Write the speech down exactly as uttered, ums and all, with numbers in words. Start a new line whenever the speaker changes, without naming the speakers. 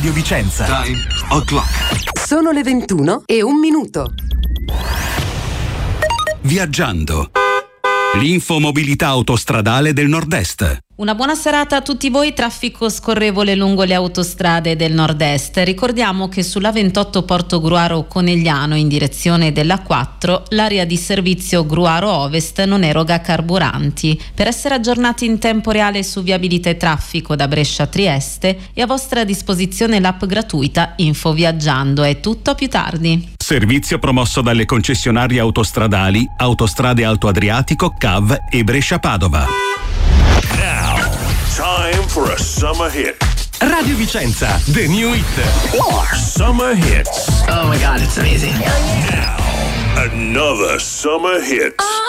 Radio Vicenza.
Time o'clock.
Sono le ventuno e un minuto.
Viaggiando. L'infomobilità autostradale del Nord-Est.
Una buona serata a tutti voi. Traffico scorrevole lungo le autostrade del nord-est. Ricordiamo che sulla ventotto Porto Gruaro Conegliano in direzione della quattro l'area di servizio Gruaro Ovest non eroga carburanti. Per essere aggiornati in tempo reale su viabilità e traffico da Brescia a Trieste è a vostra disposizione l'app gratuita Info Viaggiando. È tutto, a più tardi.
Servizio promosso dalle concessionarie autostradali Autostrade Alto Adriatico, C A V e Brescia Padova.
Now, time for a summer hit.
Radio Vicenza, the new hit.
Summer hits.
Oh my God, it's amazing.
Now, another summer hit.